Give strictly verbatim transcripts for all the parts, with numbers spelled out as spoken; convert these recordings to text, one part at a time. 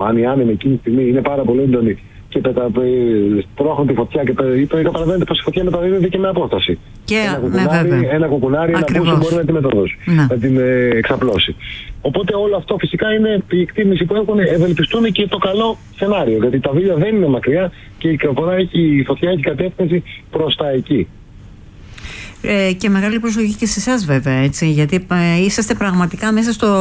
αν οι άνεμοι εκείνη τη στιγμή είναι πάρα πολύ έντονοι και τρώχουν τη φωτιά και καταλαβαίνετε πως η φωτιά μεταδίδεται και με απόσταση. Και ένα κουκουνάρι, ναι, ένα, κουκουνάρι, ένα μπούσι μπορεί να τη μεταδώσει, να την ε, εξαπλώσει. Οπότε όλο αυτό φυσικά είναι η εκτίμηση που έχουν, ευελπιστούν και το καλό σενάριο. Γιατί τα βίλια δεν είναι μακριά και η, έχει, η φωτιά έχει κατεύθυνση προς τα εκεί. Ε, και μεγάλη προσοχή και σε εσάς βέβαια, έτσι, γιατί ε, είσαστε πραγματικά μέσα στο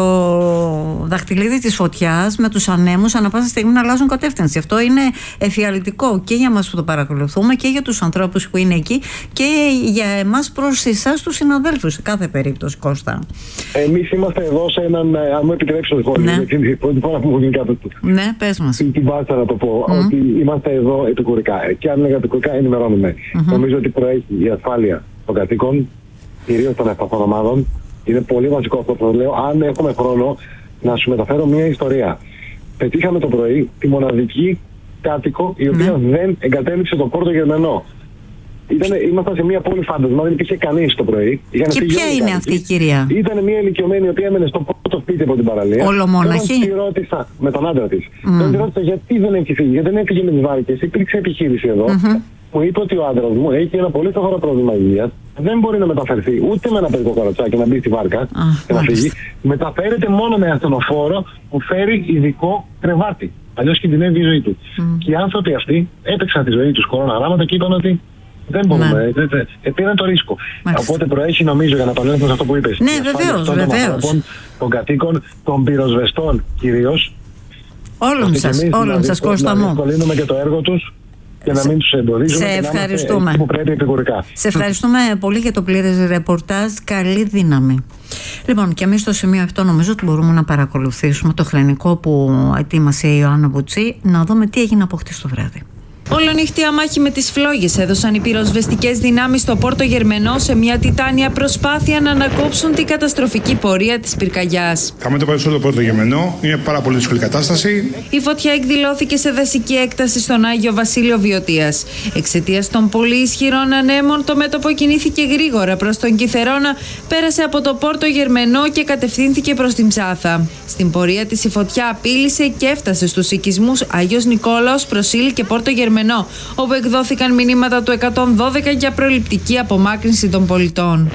δαχτυλίδι της φωτιάς με τους ανέμους ανά πάσα στιγμή να αλλάζουν κατεύθυνση. Αυτό είναι εφιαλτικό και για μας που το παρακολουθούμε και για τους ανθρώπους που είναι εκεί και για εμάς προς εσάς τους συναδέλφους σε κάθε περίπτωση, Κώστα. Εμείς είμαστε εδώ σε έναν, αν μου επιτρέψει το σχόλιο, ναι. Είναι η πρώτη φορά που μου γίνει κάτι του. Ναι, πες μας. Την βάζα να το πω, mm-hmm. ότι είμαστε εδώ επικουρικά και αν λέγα επικουρικά ενημερώνουμε. Mm-hmm. Νομίζω ότι προέχει η ασφάλεια των κατοίκων, κυρίως των ευπαθών ομάδων. Είναι πολύ βασικό αυτό που το λέω. Αν έχουμε χρόνο, να σου μεταφέρω μια ιστορία. Πετύχαμε το πρωί τη μοναδική κάτοικο η οποία ναι. δεν εγκατέλειψε το Πόρτο Γερμενό. Ήτανε, ήμασταν σε μια πόλη φάντασμα, δεν υπήρχε κανείς το πρωί. Είχαν και ποια είναι αυτή η κυρία? Ήταν μια ηλικιωμένη η οποία έμενε στο πρώτο σπίτι από την παραλία. Ολομόναχη. Τη ρώτησα με τον άντρα της. Mm. Τη ρώτησα γιατί δεν έχει φύγει, γιατί δεν έφυγε με τις βάρκες. Υπήρξε επιχείρηση εδώ. Mm-hmm. Μου είπε ότι ο άντρας μου έχει ένα πολύ σοβαρό πρόβλημα υγείας. Δεν μπορεί να μεταφερθεί ούτε με ένα παιδικό καροτσάκι να μπει στη βάρκα ah, και να φύγει. Μεταφέρεται μόνο με ασθενοφόρο που φέρει ειδικό κρεβάτι. Αλλιώς κινδυνεύει η ζωή του. Mm. Και οι άνθρωποι αυτοί έπαιξαν τη ζωή τους κοροναγράμματα και είπαν ότι δεν μπορούμε. Ναι. Πήραν το ρίσκο. Μάλιστα. Οπότε προέχει, νομίζω, για να επανέλθω σε αυτό που είπες. Ναι, βεβαίως, βεβαίως. Των κατοίκων, των πυροσβεστών κυρίως. Όλων σας, όλων σας, Κώστα μου. Να διευκολύνουμε και το έργο τους. Και να μην τους εμποδίζουμε. Σε ευχαριστούμε. Που πρέπει επικουρικά. Σε ευχαριστούμε πολύ για το πλήρες ρεπορτάζ. Καλή δύναμη. Λοιπόν, και εμείς στο σημείο αυτό νομίζω ότι μπορούμε να παρακολουθήσουμε το χρονικό που ετοίμασε η Ιωάννα Βουτσή, να δούμε τι έγινε από χτες το βράδυ. Ολονύχτια μάχη με τις φλόγες έδωσαν οι πυροσβεστικές δυνάμεις στο Πόρτο Γερμενό σε μια τιτάνια προσπάθεια να ανακόψουν την καταστροφική πορεία της πυρκαγιάς. Κάμε το παρελθόν στο Πόρτο Γερμενό, είναι πάρα πολύ δύσκολη κατάσταση. Η φωτιά εκδηλώθηκε σε δασική έκταση στον Άγιο Βασίλειο Βιωτίας. Εξαιτίας των πολύ ισχυρών ανέμων, το μέτωπο κινήθηκε γρήγορα προς τον Κιθερώνα, πέρασε από το Πόρτο Γερμενό και κατευθύνθηκε προς την Ψάθα. Στην πορεία της η φωτιά απείλησε και έφτασε στους οικισμούς Άγιος Νικόλαος, Προσήλη και Πόρτο Γερμενό, όπου εκδόθηκαν μηνύματα του εκατόν δώδεκα για προληπτική απομάκρυνση των πολιτών.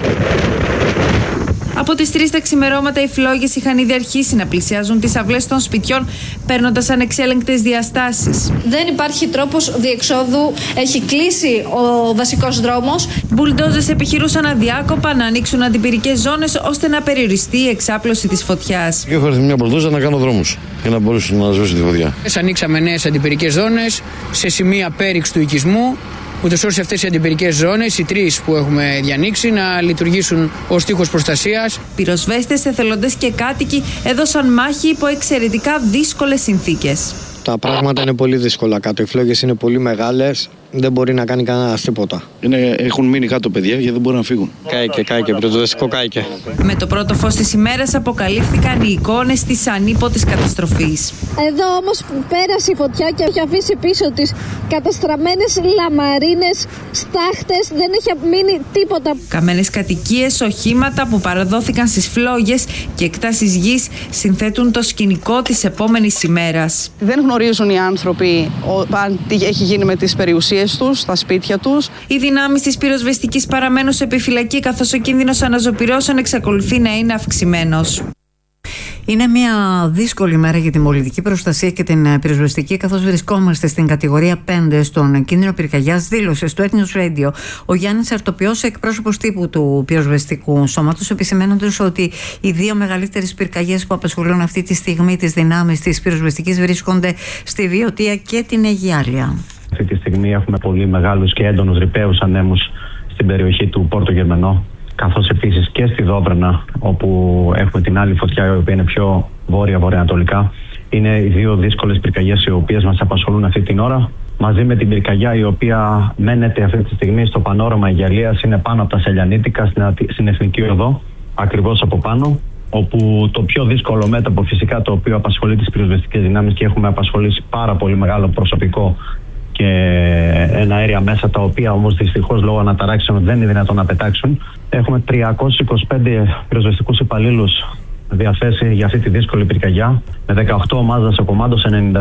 Από τις τρεις τα ξημερώματα οι φλόγες είχαν ήδη αρχίσει να πλησιάζουν τις αυλές των σπιτιών, παίρνοντας ανεξέλεγκτες διαστάσεις. Δεν υπάρχει τρόπος διεξόδου, έχει κλείσει ο βασικός δρόμος. Μπουλντόζες επιχειρούσαν αδιάκοπα να ανοίξουν αντιπυρικές ζώνες ώστε να περιοριστεί η εξάπλωση της φωτιάς. Έχω έρθει μια μπουλντόζα να κάνω δρόμους για να μπορέσουν να σβήσουν τη φωτιά. Ανοίξαμε νέες αντιπυρικές ζώνες σε σημεία πέριξη του οικισμού, ούτως ώστε αυτές οι αντιπυρικές ζώνες, οι τρεις που έχουμε διανοίξει, να λειτουργήσουν ως τείχος προστασίας. Πυροσβέστες, εθελοντές και κάτοικοι έδωσαν μάχη υπό εξαιρετικά δύσκολες συνθήκες. Τα πράγματα είναι πολύ δύσκολα κάτω. Οι φλόγες είναι πολύ μεγάλες. Δεν μπορεί να κάνει κανένας τίποτα. Είναι, έχουν μείνει κάτω παιδιά γιατί δεν μπορούν να φύγουν. Κάηκε, κάηκε, πυροσβεστικό κάηκε. Με το πρώτο φως της ημέρας αποκαλύφθηκαν οι εικόνες της ανίποτης καταστροφής. Εδώ όμως πέρασε η φωτιά και έχει αφήσει πίσω της καταστραμμένες λαμαρίνες, στάχτες, δεν έχει μείνει τίποτα. Καμένες κατοικίες, οχήματα που παραδόθηκαν στις φλόγες και εκτάσεις γης συνθέτουν το σκηνικό της επόμενης ημέρας. Δεν γνωρίζουν οι άνθρωποι τι έχει γίνει με τις περιουσίες τους, στα σπίτια τους. Οι δυνάμεις της πυροσβεστικής παραμένουν σε επιφυλακή, καθώς ο κίνδυνος αναζωπυρώσεων εξακολουθεί να είναι αυξημένος. Είναι μια δύσκολη μέρα για την πολιτική προστασία και την πυροσβεστική, καθώς βρισκόμαστε στην κατηγορία πέντε στον κίνδυνο πυρκαγιάς, δήλωσε στο Ethnos Radio ο Γιάννης Αρτοπιός, εκπρόσωπος τύπου του πυροσβεστικού σώματος, επισημαίνοντας ότι οι δύο μεγαλύτερες πυρκαγιές που απασχολούν αυτή τη στιγμή τις δυνάμεις της πυροσβεστικής βρίσκονται στη Βιωτία και την Αιγιάλια. Αυτή τη στιγμή έχουμε πολύ μεγάλους και έντονους ρηπαίους ανέμους στην περιοχή του Πόρτο Γερμενό, καθώς επίσης και στη Δόβρανα, όπου έχουμε την άλλη φωτιά, η οποία είναι πιο βόρεια-βορειοανατολικά. Είναι οι δύο δύσκολες πυρκαγιές οι οποίες μας απασχολούν αυτή την ώρα, μαζί με την πυρκαγιά η οποία μένεται αυτή τη στιγμή στο πανόραμα Αιγιαλίας, είναι πάνω από τα Σελιανίτικα, στην Εθνική Οδό, ακριβώς από πάνω, όπου το πιο δύσκολο μέτωπο φυσικά, το οποίο απασχολεί τις πυροσβεστικές δυνάμεις και έχουμε απασχολήσει πάρα πολύ μεγάλο προσωπικό και ένα αέρια μέσα, τα οποία όμως δυστυχώς λόγω αναταράξεων δεν είναι δυνατόν να πετάξουν. Έχουμε τριακόσιους είκοσι πέντε πυροσβεστικούς υπαλλήλους διαθέσει για αυτή τη δύσκολη πυρκαγιά, με δεκαοκτώ ομάδες σε κομμάτων, ενενήντα